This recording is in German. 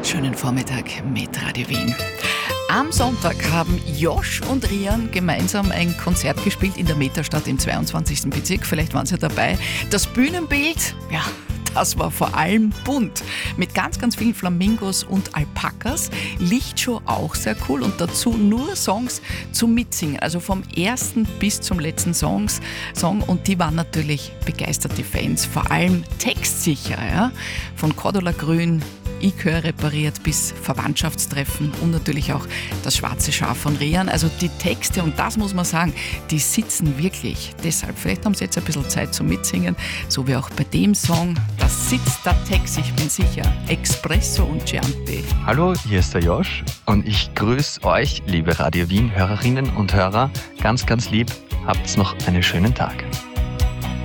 Schönen Vormittag mit Radio Wien. Am Sonntag haben Josh und Rian gemeinsam ein Konzert gespielt in der Metastadt im 22. Bezirk. Vielleicht waren Sie dabei. Das Bühnenbild, ja, das war vor allem bunt. Mit ganz, ganz vielen Flamingos und Alpakas. Lichtshow auch sehr cool und dazu nur Songs zum Mitsingen. Also vom ersten bis zum letzten Song. Und die waren natürlich begeistert, die Fans. Vor allem textsicher, ja. Von Cordula Grün, Ikör repariert bis Verwandtschaftstreffen und natürlich auch das schwarze Schaf von Rian. Also die Texte, und das muss man sagen, die sitzen wirklich. Deshalb, vielleicht haben Sie jetzt ein bisschen Zeit zum Mitsingen, so wie auch bei dem Song. Das sitzt der Text, ich bin sicher. Espresso und Giampi. Hallo, hier ist der Josh und ich grüße euch, liebe Radio Wien Hörerinnen und Hörer, ganz, ganz lieb. Habt noch einen schönen Tag.